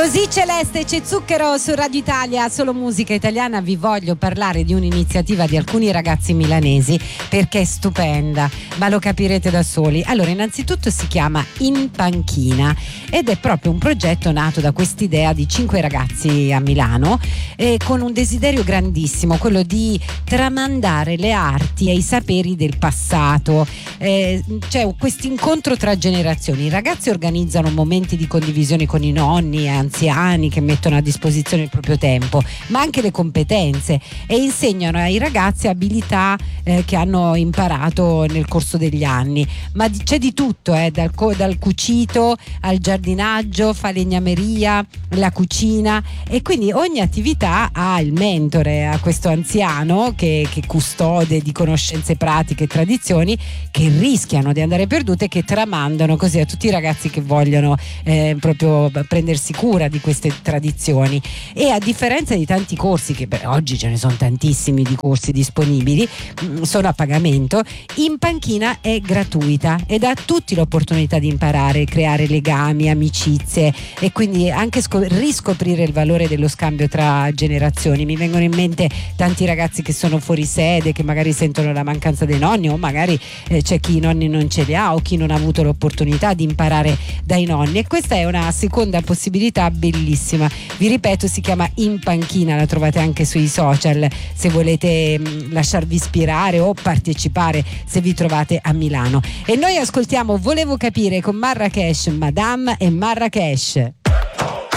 Così Celeste, c'è Zucchero su Radio Italia, solo musica italiana. Vi voglio parlare di un'iniziativa di alcuni ragazzi milanesi perché è stupenda, ma lo capirete da soli. Allora, innanzitutto si chiama In Panchina ed è proprio un progetto nato da quest'idea di 5 ragazzi a Milano con un desiderio grandissimo, quello di tramandare le arti e i saperi del passato. C'è questo incontro tra generazioni. I ragazzi organizzano momenti di condivisione con i nonni e anziani che mettono a disposizione il proprio tempo, ma anche le competenze, e insegnano ai ragazzi abilità che hanno imparato nel corso degli anni. Ma c'è di tutto, dal cucito al giardinaggio, falegnameria, la cucina, e quindi ogni attività ha il mentore, ha questo anziano che custode di conoscenze pratiche e tradizioni che rischiano di andare perdute, che tramandano così a tutti i ragazzi che vogliono proprio prendersi cura di queste tradizioni. E a differenza di tanti corsi, che oggi ce ne sono tantissimi di corsi disponibili, sono a pagamento, In Panchina è gratuita e dà a tutti l'opportunità di imparare, creare legami, amicizie e quindi anche riscoprire il valore dello scambio tra generazioni. Mi vengono in mente tanti ragazzi che sono fuori sede, che magari sentono la mancanza dei nonni, o magari c'è chi i nonni non ce li ha, o chi non ha avuto l'opportunità di imparare dai nonni, e questa è una seconda possibilità bellissima. Vi ripeto, si chiama In Panchina, la trovate anche sui social se volete lasciarvi ispirare o partecipare, se vi trovate a Milano. E noi ascoltiamo Volevo capire con Marrakesh, Madame e Marrakesh.